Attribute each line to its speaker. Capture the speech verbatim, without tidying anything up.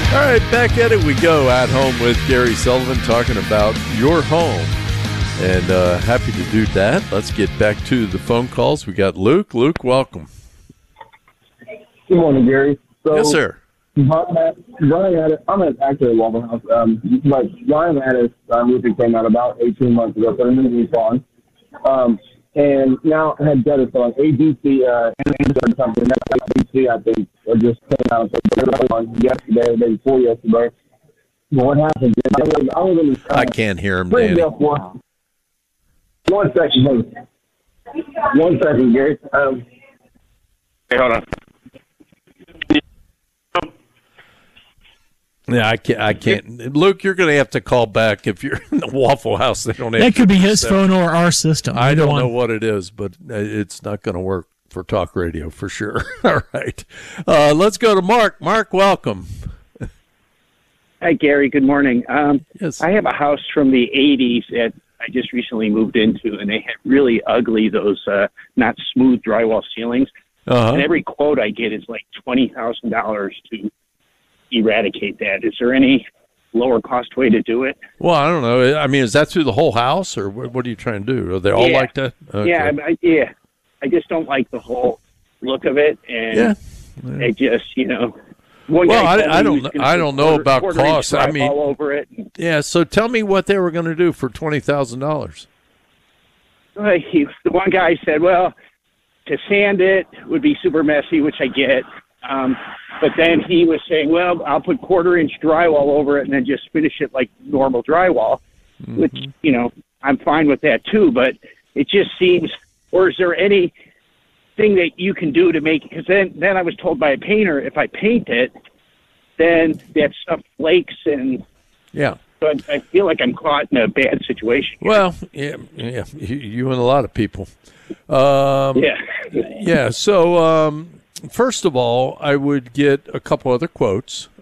Speaker 1: All right, back at it we go. At Home with Gary Sullivan, talking about your home. And uh, happy to do that. Let's get back to the phone calls. We got Luke. Luke, welcome.
Speaker 2: Good morning, Gary. So,
Speaker 1: yes, sir.
Speaker 2: Brian had it. I'm at actually a Waffle House, um, but Brian had his uh, roofing came out about eighteen months ago, so I'm going to on. Um, and now I had done it on A B C uh, and something. That's A B C, I think, or just came out on yesterday, maybe before yesterday. But what happened? I was, I, was in this, uh,
Speaker 1: I can't hear him, Danny.
Speaker 2: One second, please. One second, Gary. Um,
Speaker 3: hey, hold on.
Speaker 1: Yeah, I can't. I can't. Luke, you're going to have to call back if you're in the Waffle House. They don't.
Speaker 4: That could be his
Speaker 1: set.
Speaker 4: phone or our system.
Speaker 1: I don't
Speaker 4: one.
Speaker 1: know what it is, but it's not going to work for talk radio for sure. All right, uh, let's go to Mark. Mark, welcome.
Speaker 3: Hi, Gary. Good morning. Um,
Speaker 1: yes.
Speaker 3: I have a house from the eighties that I just recently moved into, and they had really ugly, those uh, not smooth drywall ceilings.
Speaker 1: Uh-huh.
Speaker 3: And every quote I get is like twenty thousand dollars to eradicate that. Is there any lower cost way to do it?
Speaker 1: Well, I don't know. I mean, is that through the whole house, or what, what are you trying to do? Are they all
Speaker 3: yeah.
Speaker 1: like that? Okay.
Speaker 3: Yeah, I, yeah. I just don't like the whole look of it, and
Speaker 1: yeah. yeah.
Speaker 3: I just, you know. One
Speaker 1: well,
Speaker 3: guy
Speaker 1: I, I don't.
Speaker 3: know,
Speaker 1: I don't know
Speaker 3: quarter,
Speaker 1: about
Speaker 3: quarter
Speaker 1: costs. I mean,
Speaker 3: all over it.
Speaker 1: Yeah. So tell me what they were going to do for twenty thousand dollars.
Speaker 3: Uh, he, the one guy said, "Well, to sand it would be super messy," which I get. Um, but then he was saying, "Well, I'll put quarter inch drywall over it and then just finish it like normal drywall," mm-hmm. which, you know, I'm fine with that too. But it just seems, or is there any thing that you can do to make it? Because then, then I was told by a painter, if I paint it, then that stuff flakes, and
Speaker 1: yeah.
Speaker 3: So I, I feel like I'm caught in a bad situation here.
Speaker 1: Well, yeah, yeah, you, you and a lot of people. Um,
Speaker 3: yeah,
Speaker 1: yeah. So um, first of all, I would get a couple other quotes.